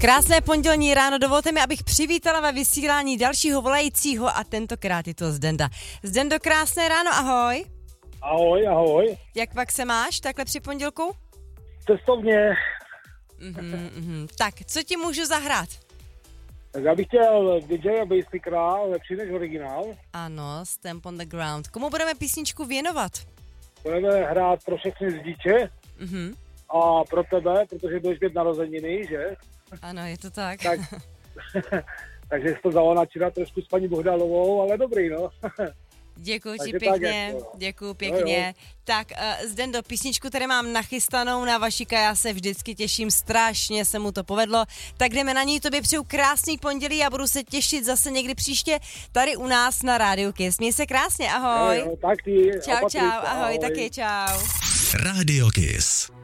Krásné pondělní ráno, dovolte mi, abych přivítala ve vysílání dalšího volajícího a tentokrát je to Zdenda. Zdendo, krásné ráno, ahoj. Ahoj, ahoj. Jak pak se máš takhle při pondělku? Cestovně. Tak, co ti můžu zahrát? Tak já bych chtěl DJ a Basicra, lepší než originál. Ano, Stamp on the Ground. Komu budeme písničku věnovat? Budeme hrát pro všechny řidiče a pro tebe, protože budeš mít narozeniny, že? Ano, je to tak. Takže jsi to vzala načínat trošku s paní Bohdalovou, ale dobrý, no. Děkuji ti Takže pěkně, tak, děkuji pěkně. Jo. Tak, Zdendo, písničku tady mám nachystanou na Vašika, já se vždycky těším, strašně se mu to povedlo. Tak jdeme na ní, tobě přeju krásný pondělí a budu se těšit zase někdy příště tady u nás na Rádiu Kiss. Měj se krásně, ahoj. Jo, tak ty. Čau, ahoj, taky čau. Rádio Kiss.